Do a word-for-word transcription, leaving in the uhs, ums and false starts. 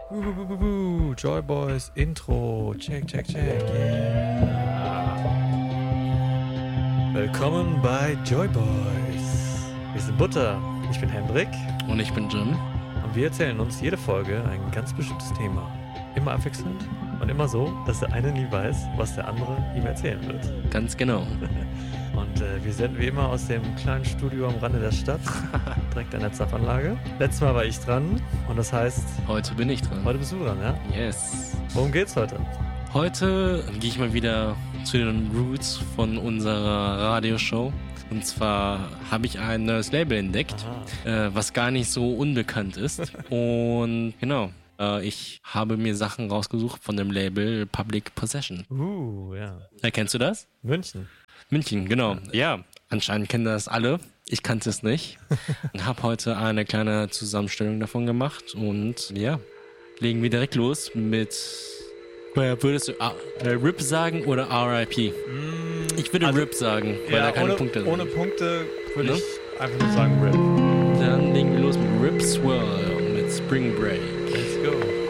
Uhuhuhu, Joy Boys Intro. Check, check, check. Yeah. Willkommen bei Joy Boys. Wir sind Butter. Ich bin Hendrik. Und ich bin Jim. Und wir erzählen uns jede Folge ein ganz bestimmtes Thema. Immer abwechselnd und immer so, dass der eine nie weiß, was der andere ihm erzählen wird. Ganz genau. Und äh, wir senden wie immer aus dem kleinen Studio am Rande der Stadt, direkt an der Zapfanlage. Letztes Mal war ich dran und das heißt... Heute bin ich dran. Heute bist du dran, ja? Yes. Worum geht's heute? Heute gehe ich mal wieder zu den Roots von unserer Radioshow. Und zwar habe ich ein neues Label entdeckt, äh, was gar nicht so unbekannt ist. Und genau, äh, ich habe mir Sachen rausgesucht von dem Label Public Possession. Uh, ja. Erkennst du das? München. München, genau. Ja, anscheinend kennen das alle. Ich kannte es nicht. Und habe heute eine kleine Zusammenstellung davon gemacht. Und ja, legen wir direkt los mit... Würdest du äh, R I P sagen oder R I P? Mm, ich würde also, R I P sagen, weil ja, da keine ohne, Punkte sind. Ohne Punkte würde Ne? ich einfach nur sagen R I P. Dann legen wir los mit R I P Swirl mit Spring Break. Let's go.